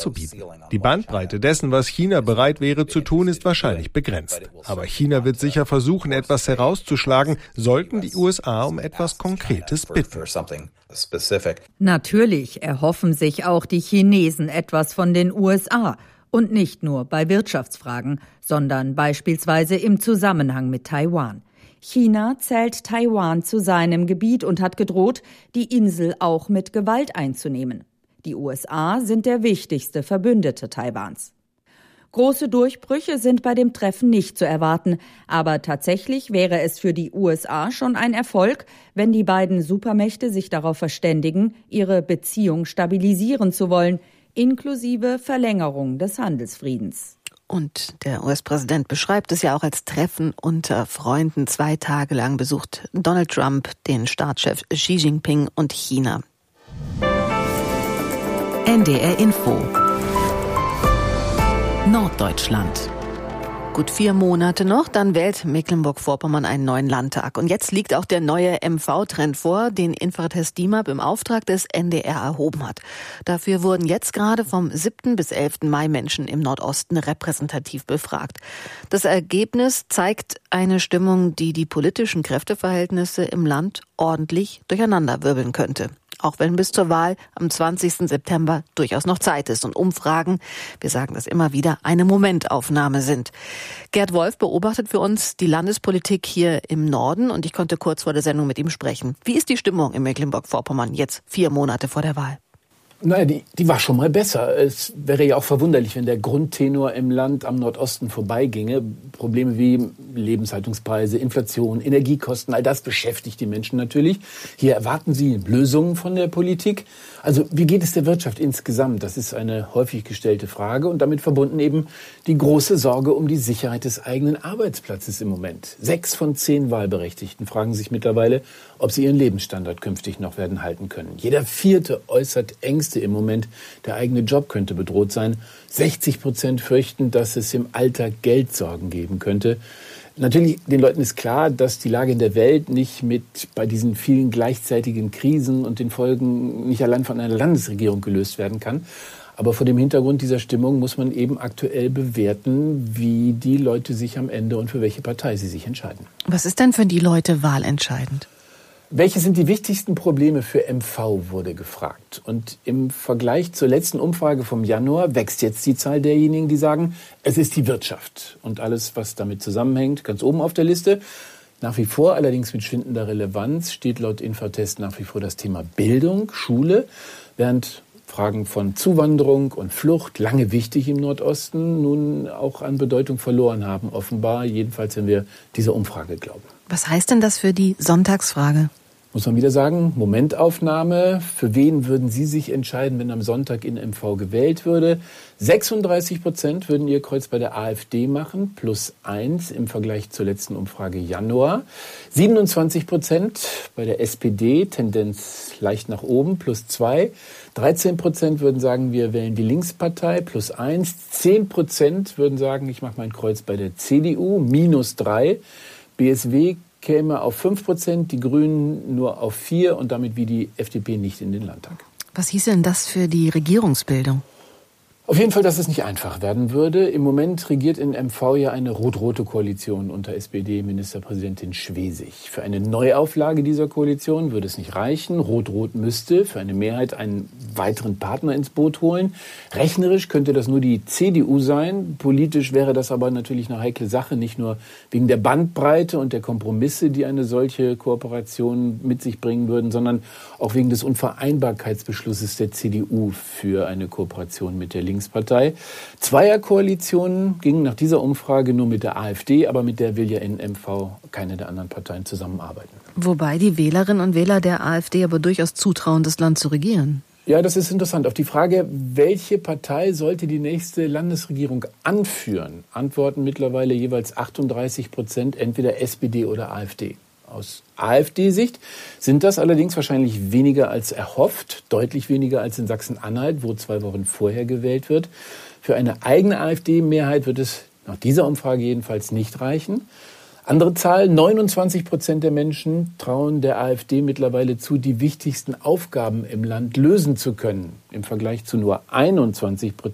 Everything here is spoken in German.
anzubieten. Die Bandbreite dessen, was China bereit wäre zu tun, ist wahrscheinlich begrenzt. Aber China wird sicher versuchen, etwas herauszuschlagen, sollten die USA um etwas Konkretes bitten. Natürlich erhoffen sich auch die Chinesen etwas von den USA. Und nicht nur bei Wirtschaftsfragen, sondern beispielsweise im Zusammenhang mit Taiwan. China zählt Taiwan zu seinem Gebiet und hat gedroht, die Insel auch mit Gewalt einzunehmen. Die USA sind der wichtigste Verbündete Taiwans. Große Durchbrüche sind bei dem Treffen nicht zu erwarten, aber tatsächlich wäre es für die USA schon ein Erfolg, wenn die beiden Supermächte sich darauf verständigen, ihre Beziehung stabilisieren zu wollen, inklusive Verlängerung des Handelsfriedens. Und der US-Präsident beschreibt es ja auch als Treffen unter Freunden. 2 Tage lang besucht Donald Trump den Staatschef Xi Jinping und China. NDR Info Norddeutschland. Gut 4 Monate noch, dann wählt Mecklenburg-Vorpommern einen neuen Landtag. Und jetzt liegt auch der neue MV-Trend vor, den Infratest DIMAP im Auftrag des NDR erhoben hat. Dafür wurden jetzt gerade vom 7. bis 11. Mai Menschen im Nordosten repräsentativ befragt. Das Ergebnis zeigt eine Stimmung, die die politischen Kräfteverhältnisse im Land ordentlich durcheinanderwirbeln könnte. Auch wenn bis zur Wahl am 20. September durchaus noch Zeit ist und Umfragen, wir sagen das immer wieder, eine Momentaufnahme sind. Gerd Wolf beobachtet für uns die Landespolitik hier im Norden und ich konnte kurz vor der Sendung mit ihm sprechen. Wie ist die Stimmung in Mecklenburg-Vorpommern jetzt 4 Monate vor der Wahl? Naja, die war schon mal besser. Es wäre ja auch verwunderlich, wenn der Grundtenor im Land am Nordosten vorbeiginge. Probleme wie Lebenshaltungspreise, Inflation, Energiekosten, all das beschäftigt die Menschen natürlich. Hier erwarten sie Lösungen von der Politik. Also wie geht es der Wirtschaft insgesamt? Das ist eine häufig gestellte Frage und damit verbunden eben die große Sorge um die Sicherheit des eigenen Arbeitsplatzes im Moment. 6 von 10 Wahlberechtigten fragen sich mittlerweile, ob sie ihren Lebensstandard künftig noch werden halten können. Jeder 4. äußert Ängste im Moment, der eigene Job könnte bedroht sein. 60% fürchten, dass es im Alter Geldsorgen geben könnte. Natürlich, den Leuten ist klar, dass die Lage in der Welt nicht bei diesen vielen gleichzeitigen Krisen und den Folgen nicht allein von einer Landesregierung gelöst werden kann. Aber vor dem Hintergrund dieser Stimmung muss man eben aktuell bewerten, wie die Leute sich am Ende und für welche Partei sie sich entscheiden. Was ist denn für die Leute wahlentscheidend? Welche sind die wichtigsten Probleme für MV, wurde gefragt. Und im Vergleich zur letzten Umfrage vom Januar wächst jetzt die Zahl derjenigen, die sagen, es ist die Wirtschaft. Und alles, was damit zusammenhängt, ganz oben auf der Liste. Nach wie vor, allerdings mit schwindender Relevanz, steht laut Infratest nach wie vor das Thema Bildung, Schule, während Fragen von Zuwanderung und Flucht, lange wichtig im Nordosten, nun auch an Bedeutung verloren haben, offenbar, jedenfalls wenn wir dieser Umfrage glauben. Was heißt denn das für die Sonntagsfrage? Muss man wieder sagen, Momentaufnahme. Für wen würden Sie sich entscheiden, wenn am Sonntag in MV gewählt würde? 36% würden ihr Kreuz bei der AfD machen, +1 im Vergleich zur letzten Umfrage Januar. 27% bei der SPD, Tendenz leicht nach oben, +2. 13% würden sagen, wir wählen die Linkspartei, +1. 10% würden sagen, ich mache mein Kreuz bei der CDU, -3. BSW käme auf 5%, die Grünen nur auf 4% und damit wie die FDP nicht in den Landtag. Was hieß denn das für die Regierungsbildung? Auf jeden Fall, dass es nicht einfach werden würde. Im Moment regiert in MV ja eine rot-rote Koalition unter SPD-Ministerpräsidentin Schwesig. Für eine Neuauflage dieser Koalition würde es nicht reichen. Rot-rot müsste für eine Mehrheit einen weiteren Partner ins Boot holen. Rechnerisch könnte das nur die CDU sein. Politisch wäre das aber natürlich eine heikle Sache, nicht nur wegen der Bandbreite und der Kompromisse, die eine solche Kooperation mit sich bringen würden, sondern auch wegen des Unvereinbarkeitsbeschlusses der CDU für eine Kooperation mit der Linkspartei. Zweierkoalitionen gingen nach dieser Umfrage nur mit der AfD, aber mit der will ja in MV keine der anderen Parteien zusammenarbeiten. Wobei die Wählerinnen und Wähler der AfD aber durchaus zutrauen, das Land zu regieren. Ja, das ist interessant. Auf die Frage, welche Partei sollte die nächste Landesregierung anführen, antworten mittlerweile jeweils 38%, entweder SPD oder AfD. Aus AfD-Sicht sind das allerdings wahrscheinlich weniger als erhofft, deutlich weniger als in Sachsen-Anhalt, wo 2 Wochen vorher gewählt wird. Für eine eigene AfD-Mehrheit wird es nach dieser Umfrage jedenfalls nicht reichen. Andere Zahl, 29% der Menschen trauen der AfD mittlerweile zu, die wichtigsten Aufgaben im Land lösen zu können. Im Vergleich zu nur 21%